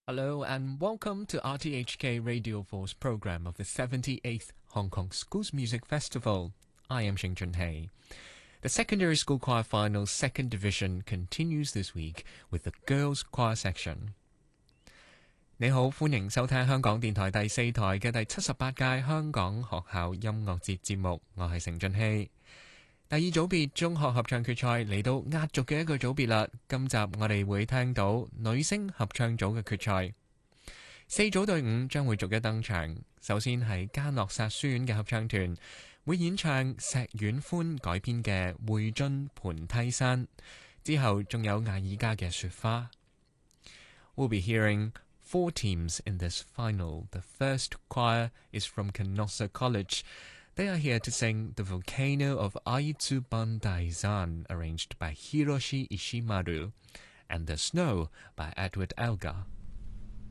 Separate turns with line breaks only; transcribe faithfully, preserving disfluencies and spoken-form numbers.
Hello and welcome to R T H K Radio four's program of the seventy-eighth Hong Kong Schools Music Festival. I am Xing Junhei. The Secondary School Choir Finals Second Division continues this week with the Girls Choir Section. 你好，歡迎收聽香港電台第四台嘅第七十八屆香港學校音樂節節目，我係成俊熙。第二組別中學合唱決賽嚟到壓軸嘅一個組別啦，今集我哋會聽到女聲合唱組嘅決賽。四組隊伍將會逐一登場，首先係嘉諾撒書院嘅合唱團，會演唱石婉歡改編嘅《會津盤梯山》，之後仲有艾爾加嘅《雪花》。We'll be hearing four teams in this final. The first choir is from Canossa College.They are here to sing The Volcano of Aitsu Bandaizan, arranged by Hiroshi Ishimaru, and The Snow by Edward Elgar.